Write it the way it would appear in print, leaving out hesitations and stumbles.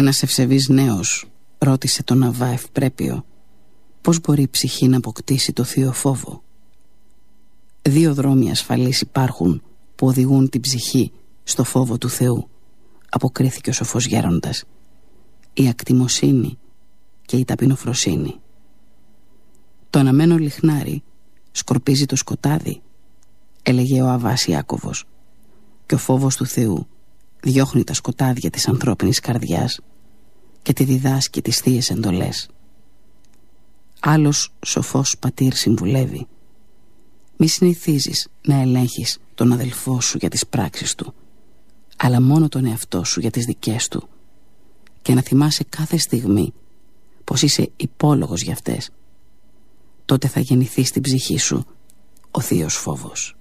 Ένας ευσεβής νέος ρώτησε τον Αβά Ευπρέπειο πώς μπορεί η ψυχή να αποκτήσει το θείο φόβο. Δύο δρόμοι ασφαλείς υπάρχουν που οδηγούν την ψυχή στο φόβο του Θεού, αποκρίθηκε ο σοφός γέροντας: η ακτιμοσύνη και η ταπεινοφροσύνη. Το αναμένο λιχνάρι σκορπίζει το σκοτάδι, έλεγε ο Αββάς Ιάκωβος, και ο φόβος του Θεού διώχνει τα σκοτάδια της ανθρώπινης καρδιάς και τη διδάσκει τις θείες εντολές. Άλλος σοφός πατήρ συμβουλεύει: μη συνηθίζεις να ελέγχεις τον αδελφό σου για τις πράξεις του, αλλά μόνο τον εαυτό σου για τις δικές του, και να θυμάσαι κάθε στιγμή πως είσαι υπόλογος για αυτές. Τότε θα γεννηθεί στην ψυχή σου ο θείος φόβος.